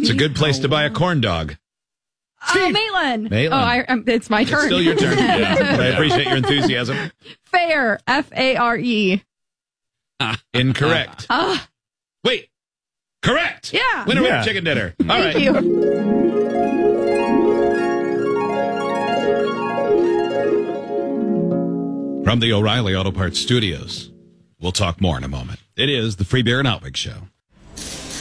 It's a good place to buy a corn dog. Maitland. Maitland. It's my turn. It's still your turn. Yeah. I appreciate your enthusiasm. Fare. F-A-R-E. Incorrect. Wait. Correct. Yeah. Winner, chicken dinner. All right. Thank you. From the O'Reilly Auto Parts Studios. We'll talk more in a moment. It is the Free Beer and Outwig Show.